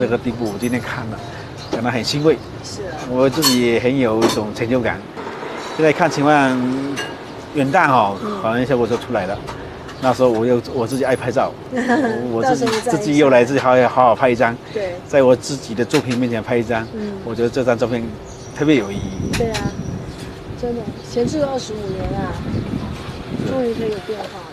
这个地步，我今天看了，感到很欣慰。 是啊， 我自己也很有一种成就感。现在看情况远大哈，好像效果就出来了。那时候我自己爱拍照，我自己又来自己好好拍一张。 对， 在我自己的作品面前拍一张，我觉得这张照片特别有意义。 对啊，真的，闲置了25年啊，终于可以有变化。